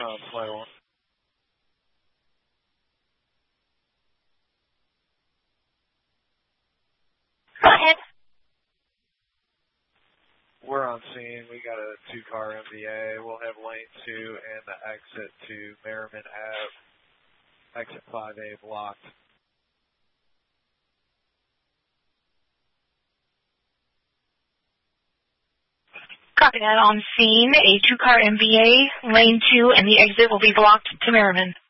Flight 1. Go ahead. We're on scene. We got a 2-car MVA. We'll have lane 2 and the exit to Merriman Ave. Exit 5A blocked. Copy that. On scene, a 2-car MVA, lane 2, and the exit will be blocked to Merriman.